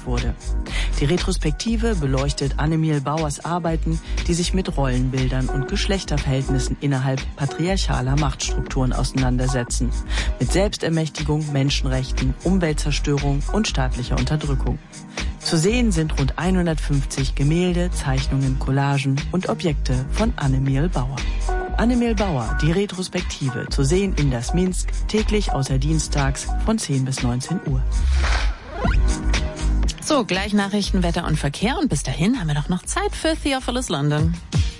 veröffentlicht wurde. Die Retrospektive beleuchtet Annemiel Bauers Arbeiten, die sich mit Rollenbildern und Geschlechterverhältnissen innerhalb patriarchaler Machtstrukturen auseinandersetzen. Mit Selbstermächtigung, Menschenrechten, Umweltzerstörung und staatlicher Unterdrückung. Zu sehen sind rund 150 Gemälde, Zeichnungen, Collagen und Objekte von Annemiel Bauer. Annemiel Bauer, die Retrospektive, zu sehen in das Minsk, täglich außer dienstags von 10 bis 19 Uhr. So, gleich Nachrichten, Wetter und Verkehr und bis dahin haben wir doch noch Zeit für Theophilus London.